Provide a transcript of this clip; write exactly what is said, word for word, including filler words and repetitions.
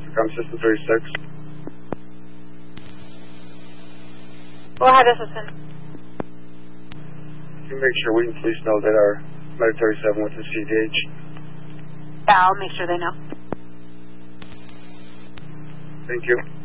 Intercom System thirty-six. Go ahead, assistant. Can you make sure we can please know that our Med thirty-seven with the C D H? Yeah, I'll make sure they know. Thank you.